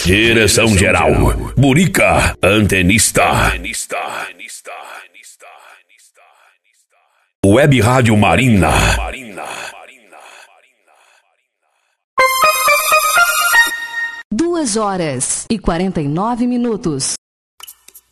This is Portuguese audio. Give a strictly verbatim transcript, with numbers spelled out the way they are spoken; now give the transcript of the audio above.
Direção geral, Burica, antenista. Web Rádio Marina. Duas horas e quarenta e nove minutos.